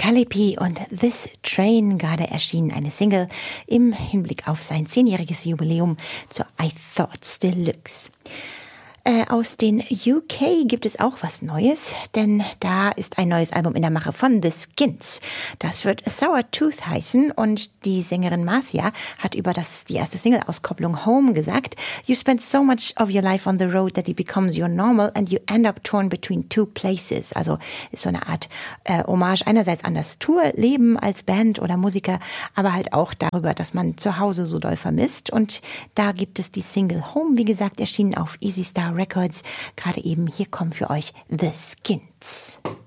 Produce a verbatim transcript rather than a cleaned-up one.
Calliope und This Train, gerade erschienen eine Single im Hinblick auf sein zehnjähriges Jubiläum zur I Thoughts Deluxe. Äh, aus den U K gibt es auch was Neues, denn da ist ein neues Album in der Mache von The Skins. Das wird Sour Tooth heißen und die Sängerin Marcia hat über das, die erste Single-Auskopplung Home gesagt: You spend so much of your life on the road that it becomes your normal and you end up torn between two places. Also ist so eine Art äh, Hommage einerseits an das Tourleben als Band oder Musiker, aber halt auch darüber, dass man zu Hause so doll vermisst. Und da gibt es die Single Home, wie gesagt, erschienen auf Easy Star Records. Gerade eben, hier kommen für euch The Skins.